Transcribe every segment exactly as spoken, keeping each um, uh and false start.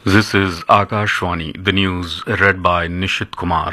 This is Akashvani, the news read by Nishit Kumar.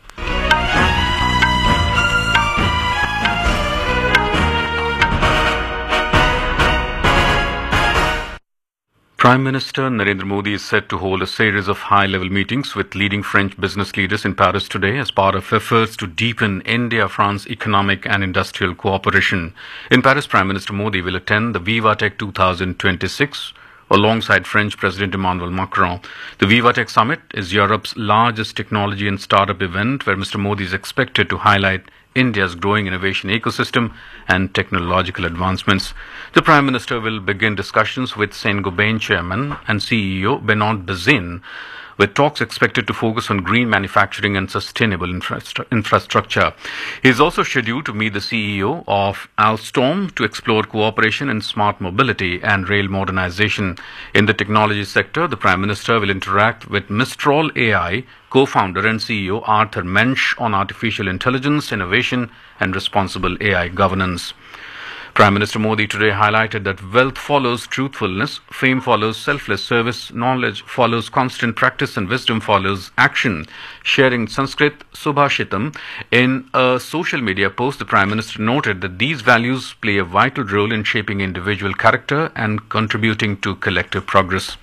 Prime Minister Narendra Modi is set to hold a series of high-level meetings with leading French business leaders in Paris today as part of efforts to deepen India-France economic and industrial cooperation. In Paris, Prime Minister Modi will attend the VivaTech two thousand twenty-six alongside French President Emmanuel Macron. The VivaTech Summit is Europe's largest technology and startup event where Mister Modi is expected to highlight India's growing innovation ecosystem and technological advancements. The Prime Minister will begin discussions with Saint-Gobain Chairman and C E O Benoit Bazin, with talks expected to focus on green manufacturing and sustainable infrastru- infrastructure. He is also scheduled to meet the C E O of Alstom to explore cooperation in smart mobility and rail modernization. In the technology sector, the Prime Minister will interact with Mistral A I co-founder and C E O Arthur Mensch on artificial intelligence, innovation and responsible A I governance. Prime Minister Modi today highlighted that wealth follows truthfulness, fame follows selfless service, knowledge follows constant practice and wisdom follows action. Sharing Sanskrit Subhashitam in a social media post, the Prime Minister noted that these values play a vital role in shaping individual character and contributing to collective progress.